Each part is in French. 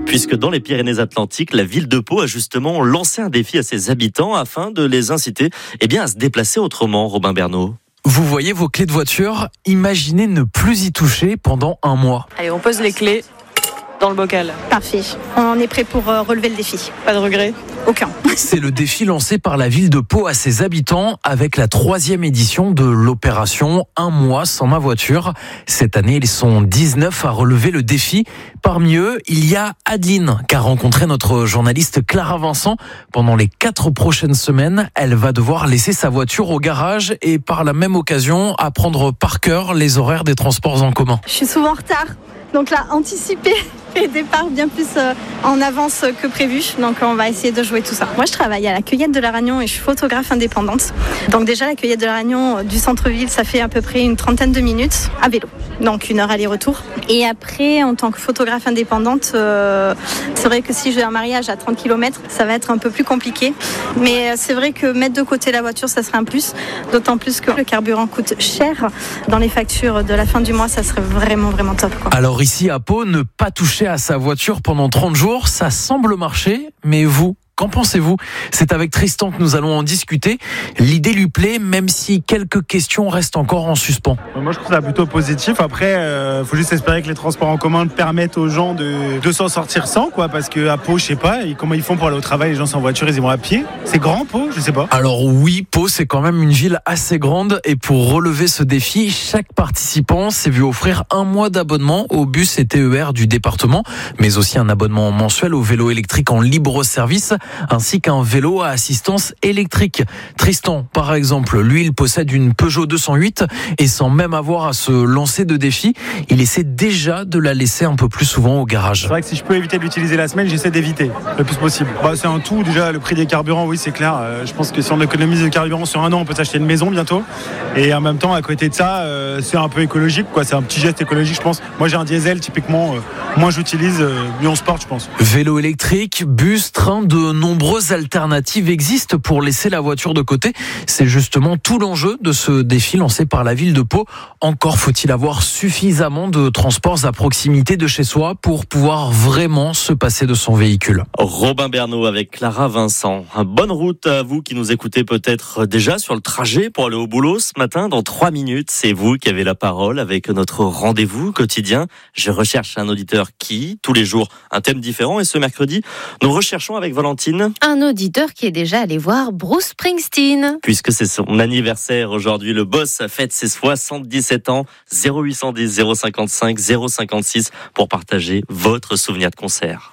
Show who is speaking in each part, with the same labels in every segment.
Speaker 1: Puisque dans les Pyrénées-Atlantiques, la ville de Pau a justement lancé un défi à ses habitants afin de les inciter à se déplacer autrement, Robin Bernot.
Speaker 2: Vous voyez vos clés de voiture, imaginez ne plus y toucher pendant un mois.
Speaker 3: Allez, on pose les clés dans le bocal.
Speaker 4: Parfait. On est prêt pour relever le défi.
Speaker 3: Pas de regret?
Speaker 4: Aucun.
Speaker 2: C'est le défi lancé par la ville de Pau à ses habitants avec la 3e édition de l'opération Un mois sans ma voiture. Cette année, ils sont 19 à relever le défi. Parmi eux, il y a Adeline, qu'a rencontré notre journaliste Clara Vincent. Pendant les 4 prochaines semaines, elle va devoir laisser sa voiture au garage et par la même occasion apprendre par cœur les horaires des transports en commun.
Speaker 4: Je suis souvent en retard. Donc là, anticiper les départs bien plus en avance que prévu. Donc on va essayer de jouer tout ça. Moi, je travaille à la Cueillette de la Ragnon et je suis photographe indépendante. Donc déjà, la Cueillette de la Ragnon du centre-ville, ça fait à peu près une 30aine de minutes à vélo. Donc 1 heure aller-retour. Et après, en tant que photographe indépendante, c'est vrai que si j'ai un mariage à 30 km, ça va être un peu plus compliqué. Mais c'est vrai que mettre de côté la voiture, ça serait un plus. D'autant plus que le carburant coûte cher. Dans les factures de la fin du mois, ça serait vraiment, vraiment top, quoi.
Speaker 2: Alors ici à Pau, ne pas toucher à sa voiture pendant 30 jours, ça semble marcher, mais vous, qu'en pensez-vous ? C'est avec Tristan que nous allons en discuter. L'idée lui plaît, même si quelques questions restent encore en suspens.
Speaker 5: Moi, je trouve ça plutôt positif. Après, faut juste espérer que les transports en commun permettent aux gens de s'en sortir sans, quoi. Parce qu'à Pau, je sais pas, comment ils font pour aller au travail, les gens sans voiture, ils y vont à pied. C'est grand, Pau, je sais pas.
Speaker 2: Alors oui, Pau, c'est quand même une ville assez grande. Et pour relever ce défi, chaque participant s'est vu offrir 1 mois d'abonnement au bus et TER du département, mais aussi un abonnement mensuel au vélo électrique en libre service, ainsi qu'un vélo à assistance électrique. Tristan, par exemple, lui, il possède une Peugeot 208 et sans même avoir à se lancer de défi, il essaie déjà de la laisser un peu plus souvent au garage.
Speaker 5: C'est vrai que si je peux éviter de l'utiliser la semaine, j'essaie d'éviter le plus possible. C'est un tout, déjà, le prix des carburants, oui, c'est clair. Je pense que si on économise le carburant sur 1 an, on peut s'acheter une maison bientôt. Et en même temps, à côté de ça, c'est un peu écologique, quoi. C'est un petit geste écologique, je pense. Moi, j'ai un diesel, typiquement, moins j'utilise, mieux on se porte, je pense.
Speaker 2: Vélo électrique, bus, train, de nombreuses alternatives existent pour laisser la voiture de côté. C'est justement tout l'enjeu de ce défi lancé par la ville de Pau. Encore faut-il avoir suffisamment de transports à proximité de chez soi pour pouvoir vraiment se passer de son véhicule.
Speaker 1: Robin Bernot avec Clara Vincent. Bonne route à vous qui nous écoutez peut-être déjà sur le trajet pour aller au boulot ce matin. Dans 3 minutes, c'est vous qui avez la parole avec notre rendez-vous quotidien. Je recherche un auditeur qui, tous les jours, un thème différent. Et ce mercredi, nous recherchons avec Valentine
Speaker 6: un auditeur qui est déjà allé voir Bruce Springsteen.
Speaker 1: Puisque c'est son anniversaire aujourd'hui, le boss fête ses 77 ans. 0810 055 056 pour partager votre souvenir de concert.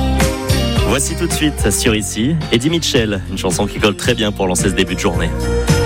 Speaker 1: Voici tout de suite sur Ici, Eddie Mitchell, une chanson qui colle très bien pour lancer ce début de journée.